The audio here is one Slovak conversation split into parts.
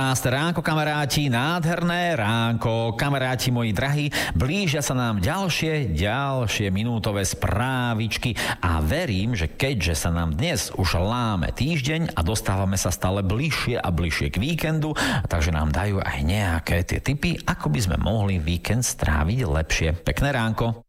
Krásne ránko, kamaráti, nádherné ránko, kamaráti moji drahí. Blížia sa nám ďalšie minútové správičky a verím, že keďže sa nám dnes už láme týždeň a dostávame sa stále bližšie a bližšie k víkendu, takže nám dajú aj nejaké tie tipy, ako by sme mohli víkend stráviť lepšie. Pekné ránko.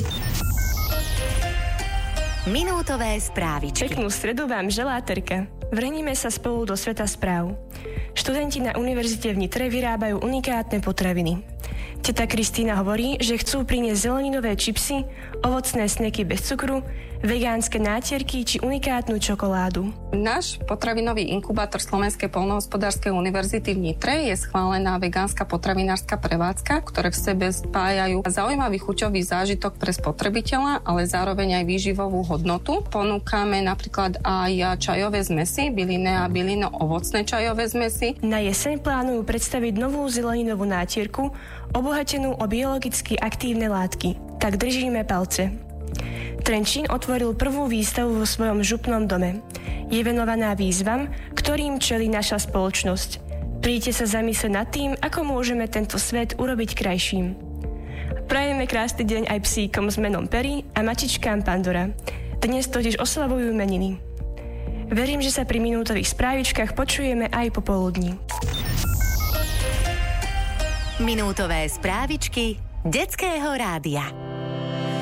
Minútové správičky. Peknú stredu vám želá Terka. Vrhnime sa spolu do sveta správ. Študenti na univerzite v Nitre vyrábajú unikátne potraviny. Teta Kristína hovorí, že chcú priniesť zeleninové čipsy, ovocné sneky bez cukru, vegánske nátierky či unikátnu čokoládu. Náš potravinový inkubátor Slovenskej poľnohospodárskej univerzity v Nitre je schválená vegánska potravinárska prevádzka, ktoré v sebe spájajú zaujímavý chuťový zážitok pre spotrebiteľa, ale zároveň aj výživovú hodnotu. Ponúkame napríklad aj čajové zmesy, bylinné a bylino-ovocné čajové zmesy. Na jeseň plánujú predstaviť novú zeleninovú nátierku, obohatenú o biologicky aktívne látky. Tak držíme palce. Trenčín otvoril prvú výstavu vo svojom župnom dome. Je venovaná výzvam, ktorým čelí naša spoločnosť. Príďte sa zamyslieť nad tým, ako môžeme tento svet urobiť krajším. Prajeme krásny deň aj psíkom s menom Perry a mačičkám Pandora. Dnes totiž oslavujú meniny. Verím, že sa pri minútových správičkách počujeme aj popoludní. Minútové správičky Detského rádia.